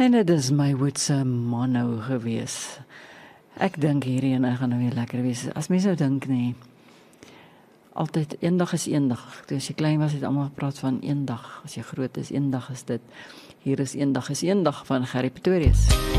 En dit is my woedse mono gewees. Ek dink hierdie en ek gaan nou weer lekker wees. As mense nou dink nie, altyd eendag is eendag. Toe as jy klein was het almal gepraat van eendag. As jy groot is, eendag is dit. Hier is eendag van Gerrie Pretorius.